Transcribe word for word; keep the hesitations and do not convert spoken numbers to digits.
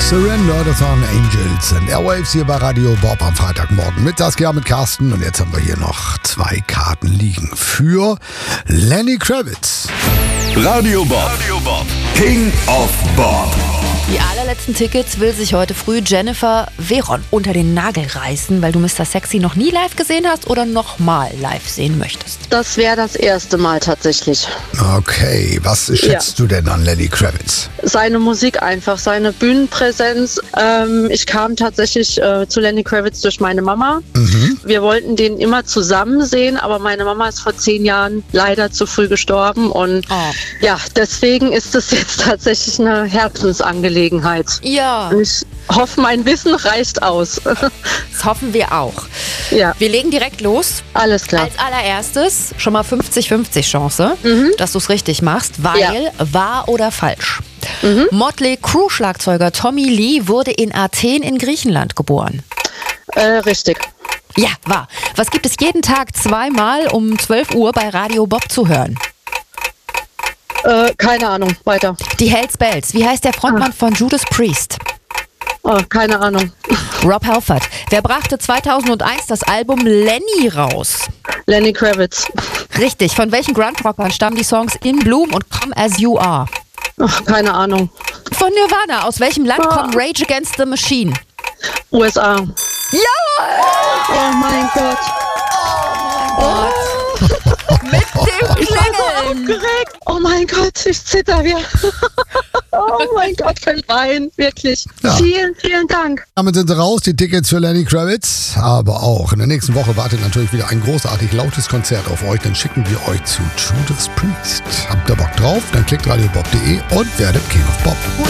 Surrender, das waren Angels and Airwaves hier bei Radio Bob am Freitagmorgen mit Saskia, mit Carsten. Und jetzt haben wir hier noch zwei Karten liegen für Lenny Kravitz. Radio Bob, Radio Bob. King of Bob. Die allerletzten Tickets will sich heute früh Jennifer Veron unter den Nagel reißen, weil du Mister Sexy noch nie live gesehen hast oder nochmal live sehen möchtest. Das wäre das erste Mal tatsächlich. Okay, was schätzt ja. du denn an Lenny Kravitz? Seine Musik einfach, seine Bühnenpräsenz. Ähm, ich kam tatsächlich äh, zu Lenny Kravitz durch meine Mama. Mhm. Wir wollten den immer zusammen sehen, aber meine Mama ist vor zehn Jahren leider zu früh gestorben. Und oh. ja, deswegen ist es jetzt tatsächlich eine Herzensangelegenheit. Ja. Und ich hoffe, mein Wissen reicht aus. Das hoffen wir auch. Ja. Wir legen direkt los. Alles klar. Als allererstes schon mal fünfzig fünfzig Chance, mhm. dass du es richtig machst, weil ja. wahr oder falsch. Mhm. Motley Crue-Schlagzeuger Tommy Lee wurde in Athen in Griechenland geboren. Äh, richtig. Ja, wahr. Was gibt es jeden Tag zweimal um zwölf Uhr bei Radio Bob zu hören? Äh, keine Ahnung, weiter. Die Hells Bells. Wie heißt der Frontmann ah. von Judas Priest? Oh, keine Ahnung. Rob Halford. Wer brachte zweitausendeins das Album Lenny raus? Lenny Kravitz. Richtig. Von welchen Grunge-Rockern stammen die Songs In Bloom und Come As You Are? Ach, keine Ahnung. Von Nirvana. Aus welchem Land oh. kommt Rage Against the Machine? U S A. Ja! Oh mein Gott. Oh mein Gott. Mit dem Klingeln. Aufgeregt. Oh mein Gott, ich zitter wieder. Oh mein Gott, kein Wein, wirklich. Ja. Vielen, vielen Dank. Damit sind sie raus, die Tickets für Lenny Kravitz. Aber auch in der nächsten Woche wartet natürlich wieder ein großartig lautes Konzert auf euch. Dann schicken wir euch zu Judas Priest. Habt ihr Bock drauf? Dann klickt radiobob punkt de und werdet King of Bob.